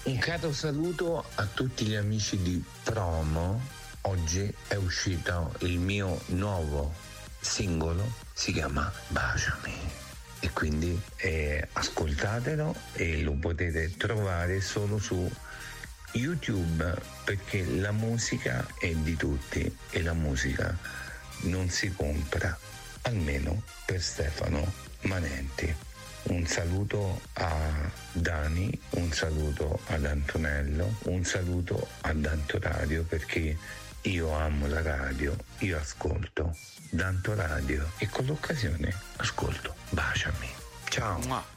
Un caro saluto a tutti gli amici di Promo. Oggi è uscito il mio nuovo singolo, si chiama Baciami, e quindi ascoltatelo e lo potete trovare solo su YouTube, perché la musica è di tutti e la musica non si compra, almeno per Stefano Manenti. Un saluto a Dani, un saluto ad Antonello, un saluto ad Antoradio, perché io amo la radio, io ascolto Danto Radio e con l'occasione ascolto Baciami. Ciao.